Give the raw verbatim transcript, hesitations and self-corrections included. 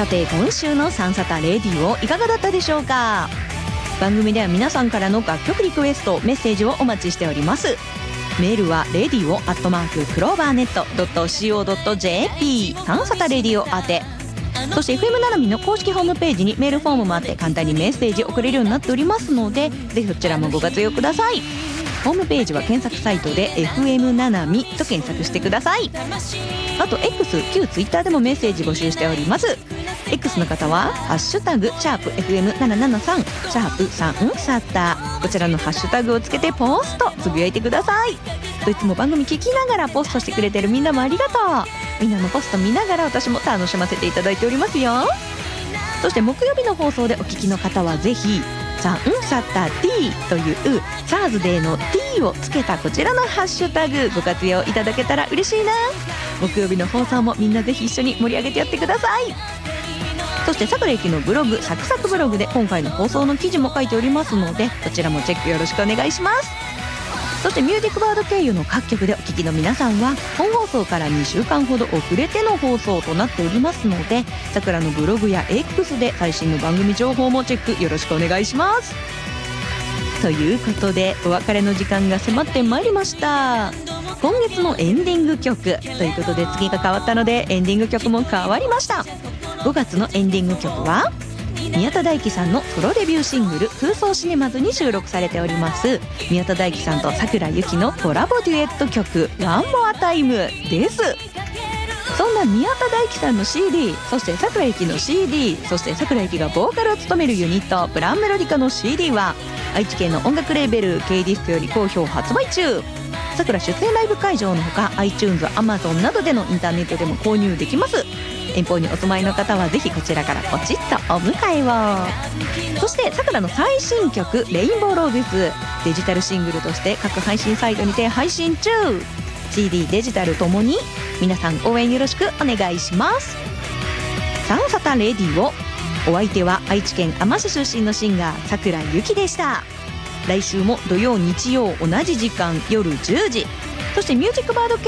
さて今週のサンサタレディオいかがだったでしょうか。番組では皆さんからの楽曲リクエストメッセージをお待ちしております。メールは レディオ アットマーク クローバーネット ドット シーオー ドット ジェーピー サンサタレディオ宛て、そして エフエム ななみの公式ホームページにメールフォームもあって簡単にメッセージ送れるようになっておりますので、ぜひそちらもご活用ください。ホームページは検索サイトで エフエム ななみと検索してください。あと X、旧 Twitter でもメッセージ募集しております。 X の方はハッシュタグシャープ エフエムななななさん シャープさんサタ、こちらのハッシュタグをつけてポストつぶやいてください。いつも番組聞きながらポストしてくれてるみんなもありがとう。みんなのポスト見ながら私も楽しませていただいておりますよ。そして木曜日の放送でお聞きの方はぜひサンサタ T というサーズデーの T をつけたこちらのハッシュタグご活用いただけたら嬉しいな。木曜日の放送もみんなぜひ一緒に盛り上げてやってください。そしてさくらゆきのブログサクサクブログで今回の放送の記事も書いておりますので、こちらもチェックよろしくお願いします。そしてミュージックバード経由の各局でお聞きの皆さんは本放送からにしゅうかんほど遅れての放送となっておりますので、さくらのブログや X で最新の番組情報もチェックよろしくお願いします。ということでお別れの時間が迫ってまいりました。今月のエンディング曲ということで月が変わったのでエンディング曲も変わりました。ごがつのエンディング曲は宮田大輝さんのソロデビューシングル空想シネマズに収録されております宮田大輝さんとさくらゆきのコラボデュエット曲ワンモアタイムです。そんな宮田大輝さんの シーディー、 そしてさくらゆきの シーディー、 そしてさくらゆきがボーカルを務めるユニットプランメロディカの シーディー は愛知県の音楽レーベル K ディスクより好評発売中。さくら出演ライブ会場のほか iTunes、Amazon などでのインターネットでも購入できます。遠方にお住まいの方はぜひこちらからポチッとお迎えを。そしてさくらの最新曲レインボーローゼス、デジタルシングルとして各配信サイトにて配信中。 シーディー デジタルともに皆さん応援よろしくお願いします。サンサタレディオ、お相手は愛知県あま市出身のシンガーさくらゆきでした。来週も土曜日曜同じ時間夜じゅうじ、そしてミュージックバード